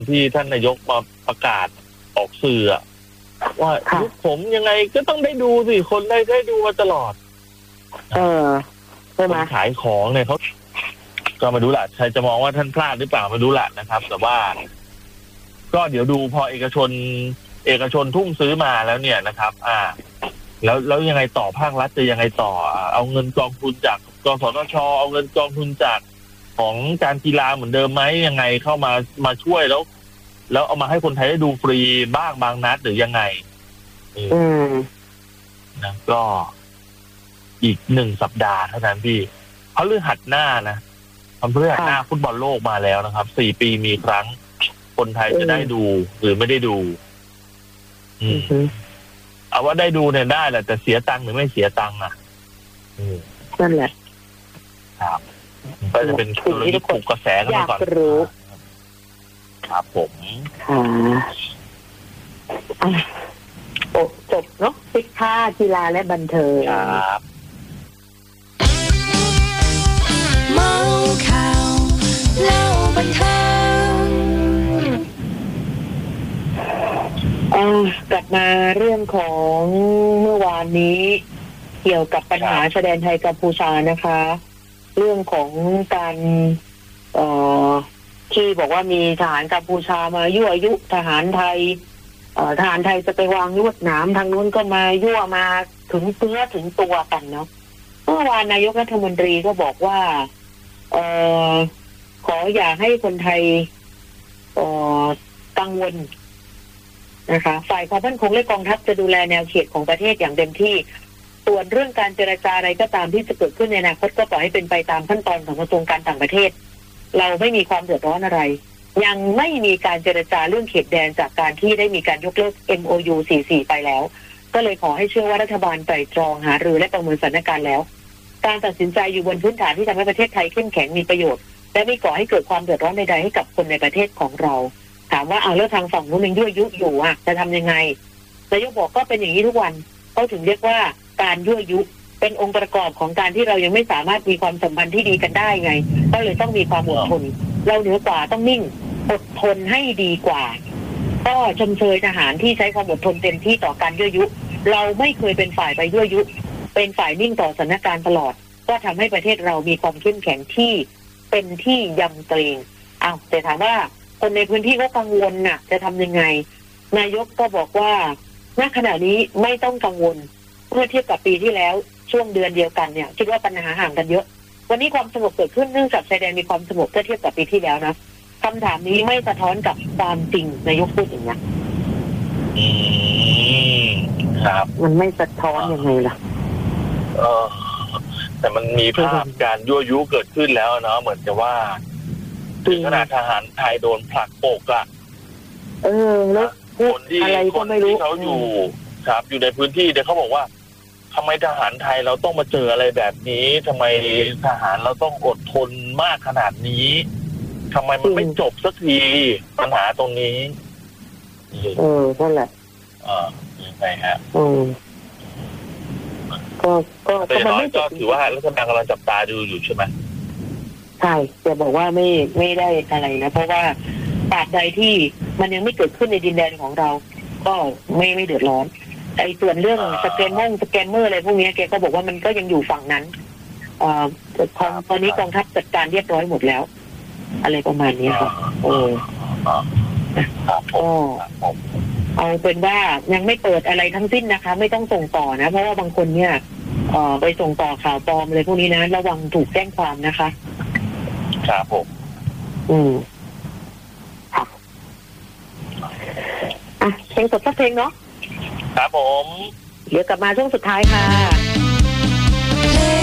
ที่ท่านนายกมาประกาศออกสื่อว่ายุคผมยังไงก็ต้องได้ดูสิคนได้ดูมาตลอดใช่ไหมขายของเนี่ยเขาก็มาดูแหละใครจะมองว่าท่านพลาดหรือเปล่ามาดูแหละนะครับ แต่ว่า ก็เดี๋ยวดูพอเอกชนทุ่มซื้อมาแล้วเนี่ยนะครับแล้วยังไงต่อภาครัฐจะยังไงต่อเอาเงินกองทุนจากกสทชเอาเงินกองทุนจากของการกีฬาเหมือนเดิมไหมยังไงเข้ามาช่วยแล้วเอามาให้คนไทยได้ดูฟรีบ้างบางนัดหรือยังไงนะก็อีก1 สัปดาห์เท่านั้นพี่พฤหัสหน้านะพฤหัสหน้าฟุตบอลโลกมาแล้วนะครับ4 ปีมีครั้งคนไทยจะได้ดูหรือไม่ได้ดูเอาว่าได้ดูเนี่ยได้แหละแต่เสียตังค์หรือไม่เสียตังค์นั่นแหละครับก็จะเป็นกลยุทธ์ปลุกกระแสกันมาก่อนครับผมจบเนาะสิกขากีฬาและบันเทิงครับเมาข่าวเล่าบันเทิงกลับมาเรื่องของเมื่อวานนี้เกี่ยวกับปัญหาชายแดนไทยกัมพูชานะคะเรื่องของการที่บอกว่ามีทหารกัมพูชามายั่วยุทหารไทยทหารไทยจะไปวางลวดหนามทางนู้นก็มายั่วมาถึงเนื้อถึงตัวกันเนาะเมื่อวานนายกรัฐมนตรีก็บอกว่าขออย่าให้คนไทยกังวลนะคะฝ่ายความมั่นคงและกองทัพจะดูแลแนวเขตของประเทศอย่างเต็มที่ส่วนเรื่องการเจรจาอะไรก็ตามที่จะเกิดขึ้นในอนาคตก็ปล่อยให้เป็นไปตามขั้นตอนของกระทรวงการต่างประเทศเราไม่มีความเดือดร้อนอะไรยังไม่มีการเจรจาเรื่องเขตแดนจากการที่ได้มีการยกเลิก MOU 44ไปแล้วก็เลยขอให้เชื่อว่ารัฐบาลไตร่ตรองหารือและประเมินสถานการณ์แล้วการตัดสินใจอยู่บนพื้นฐานที่ทำให้ประเทศไทยเข้มแข็งมีประโยชน์และไม่ก่อให้เกิดความเดือดร้อนใดๆให้กับคนในประเทศของเราถามว่าแล้วทางฝั่งนู้นยังยั่วยุอยู่จะทำยังไงนายกบอกก็เป็นอย่างนี้ทุกวันเขาถึงเรียกว่าการยั่วยุเป็นองค์ประกอบของการที่เรายังไม่สามารถมีความสัมพันธ์ที่ดีกันได้ไงก็เลยต้องมีความอดทนเราเหนือกว่าต้องนิ่งอดทนให้ดีกว่าก็ชมเชยทหารที่ใช้ความอดทนเต็มที่ต่อการยั่วยุเราไม่เคยเป็นฝ่ายไปยั่วยุเป็นฝ่ายนิ่งต่อสถานการณ์ตลอดก็ทำให้ประเทศเรามีความเข้มแข็งที่เป็นที่ยำเกรงแต่ถามว่าคนในพื้นที่ก็กังวลจะทำยังไงนายกก็บอกว่าณขณะนี้ไม่ต้องกังวลเมื่อเทียบกับปีที่แล้วช่วงเดือนเดียวกันเนี่ยคิดว่าปัญหาห่างกันเยอะวันนี้ความสงบเกิดขึ้นเนื่องจากชายแดนมีความสงบเมื่อเทียบกับปีที่แล้วนะคำถามนี้ไม่สะท้อนกับความจริงนายกพูดอย่างนี้ครับมันไม่สะท้อนยังไงล่ะแต่มันมีภาพการยั่วยุเกิดขึ้นแล้วเนาะเหมือนกับว่าถึงขนาดทหารไทยโดนผลักอกแล้วคนที่เขาอยู่ครับอยู่ในพื้นที่เดี๋ยวเขาบอกว่าทำไมทหารไทยเราต้องมาเจออะไรแบบนี้ทำไมทหารเราต้องอดทนมากขนาดนี้ทำไมมันไม่จบสักทีปัญหาตรงนี้นั่นแหละยังไงฮะก็มันไม่จบถือว่ารัฐบาลกำลังจับตาดูอยู่ใช่ไหมใช่จะบอกว่าไม่ได้อะไรนะเพราะว่าตราบใดที่มันยังไม่เกิดขึ้นในดินแดนของเราก็ไม่เดือดร้อนไอ้ส่วนเรื่องสแกนเมอร์อะไรพวกนี้แกก็บอกว่ามันก็ยังอยู่ฝั่งนั้นตอนนี้กองทัพจัดการเรียบร้อยหมดแล้วอะไรประมาณนี้ครับเอาเป็นว่ายังไม่เปิดอะไรทั้งสิ้นนะคะไม่ต้องส่งต่อนะเพราะว่าบางคนเนี่ยไปส่งต่อข่าวปลอมอะไรพวกนี้นะระวังถูกแจ้งความนะคะครับผมเพลงสดสักเพลงเนาะครับผมเดี๋ยวกลับมาช่วงสุดท้ายค่ะ